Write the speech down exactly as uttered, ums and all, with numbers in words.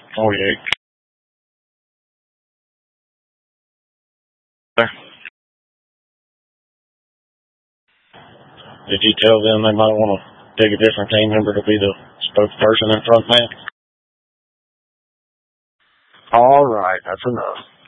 Oh, yeah. Did you tell them they might want to pick a different team member to be the spokesperson and front man? All right, that's enough.